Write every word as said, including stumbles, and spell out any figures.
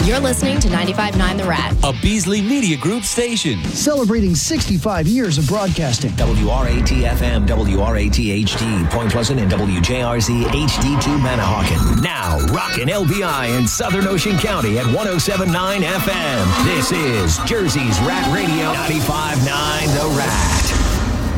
You're listening to ninety-five point nine The Rat, a Beasley Media Group station. Celebrating sixty-five years of broadcasting. W R A T F M, W R A T H D, Point Pleasant, and W J R Z H D two Manahawkin. Now, rockin' L B I in Southern Ocean County at one oh seven point nine F M. This is Jersey's Rat Radio, ninety-five point nine The Rat.